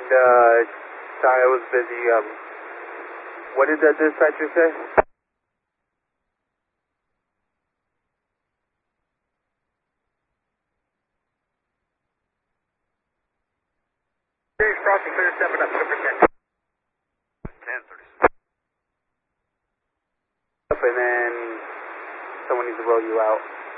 Sorry, I was busy. What did the dispatcher say? Series crossing clear, stepping up, 2%. 10:30. And then someone needs to roll you out.